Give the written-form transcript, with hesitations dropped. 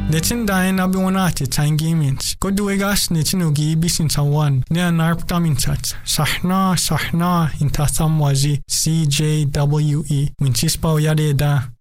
Netin dain abi wanati tangimins. Koduegas netin ugi bisin tawan. Nea narptamintat. Sahna inta samwazi CJWE. Winchispa yade da.